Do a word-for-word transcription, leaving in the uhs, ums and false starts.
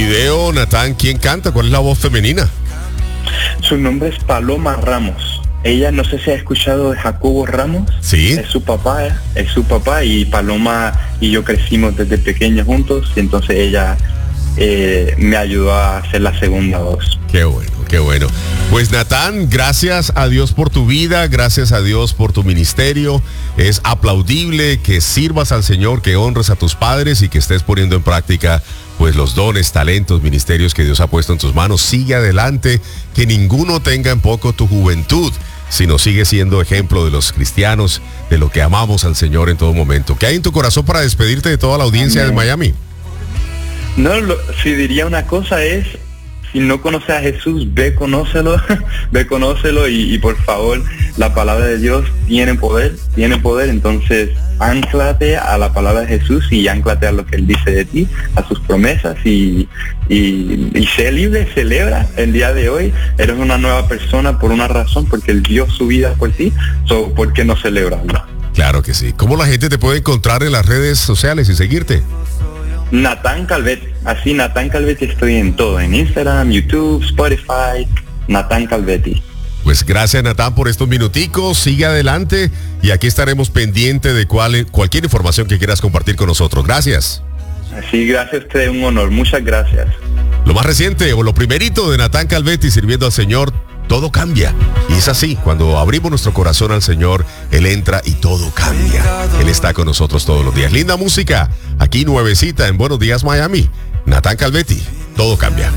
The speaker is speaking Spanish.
video, Natán, ¿quién canta? ¿Cuál es la voz femenina? Su nombre es Paloma Ramos. Ella, no sé si ha escuchado de Jacobo Ramos. Sí. Es su papá, ¿eh? es su papá y Paloma y yo crecimos desde pequeños juntos y entonces ella eh, me ayudó a hacer la segunda voz. Qué bueno, qué bueno. Pues Natán, gracias a Dios por tu vida, gracias a Dios por tu ministerio. Es aplaudible que sirvas al Señor, que honres a tus padres y que estés poniendo en práctica pues los dones, talentos, ministerios que Dios ha puesto en tus manos. Sigue adelante, que ninguno tenga en poco tu juventud, sino sigue siendo ejemplo de los cristianos, de lo que amamos al Señor en todo momento. ¿Qué hay en tu corazón para despedirte de toda la audiencia Amén. de Miami? No, lo, si diría una cosa es, si no conoces a Jesús, ve, conócelo, ve, conócelo y, y por favor, la palabra de Dios tiene poder, tiene poder, entonces ánclate a la palabra de Jesús y ánclate a lo que Él dice de ti, a sus promesas y, y, y sé libre, celebra el día de hoy, eres una nueva persona por una razón, porque Él dio su vida por ti, so, ¿por qué no celebrarlo? Claro que sí. ¿Cómo la gente te puede encontrar en las redes sociales y seguirte? Natán Calvetti, así Natán Calvetti, estoy en todo, en Instagram, YouTube, Spotify, Natán Calvetti. Pues gracias Natán por estos minuticos, sigue adelante y aquí estaremos pendientes de cual, cualquier información que quieras compartir con nosotros. Gracias. Así, gracias a usted, un honor, muchas gracias. Lo más reciente o lo primerito de Natán Calvetti sirviendo al Señor, todo cambia. Y es así, cuando abrimos nuestro corazón al Señor, Él entra y todo cambia. Él está con nosotros todos los días. Linda música, aquí nuevecita en Buenos Días Miami. Natán Calvetti, todo cambia.